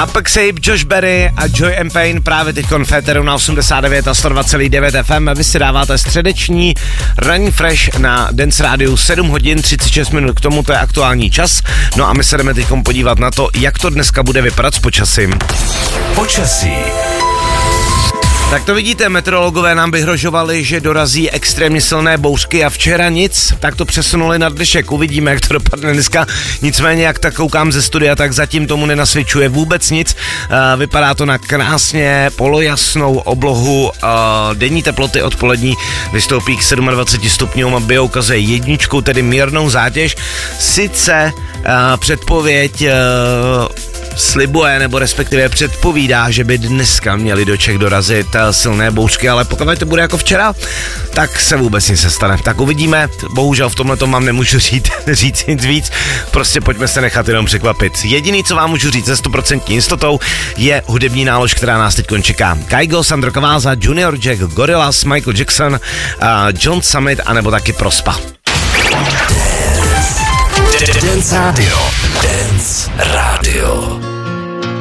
Apexape, Josh Berry a Joy and Pain právě teď konféteru na 89 a 102,9 FM. Vy si dáváte středeční ranní fresh na Dance Radio 7 hodin 36 minut, k tomu to je aktuální čas. No a my se jdeme teď podívat na to, jak to dneska bude vypadat s počasím. Počasí. Tak to vidíte, meteorologové nám vyhrožovali, že dorazí extrémně silné bouřky a včera nic, tak to přesunuli na dnešek, uvidíme, jak to dopadne dneska. Nicméně, jak tak koukám ze studia, tak zatím tomu nenasvědčuje vůbec nic. Vypadá to na krásně polojasnou oblohu, denní teploty odpolední vystoupí k 27 stupňům a bio ukazuje jedničku, tedy mírnou zátěž. Sice předpověď slibuje, nebo respektive předpovídá, že by dneska měli do Čech dorazit silné bouřky, ale pokud to bude jako včera, tak se vůbec nic nestane. Tak uvidíme, bohužel v tomhletom vám nemůžu říct nic víc, prostě pojďme se nechat jenom překvapit. Jediný, co vám můžu říct se 100% jistotou, je hudební nálož, která nás teď čeká. Kygo, Sandro Cavazza, Junior Jack, Gorillaz, Michael Jackson, John Summit, anebo taky Prospa. Dance Radio. Dance Radio.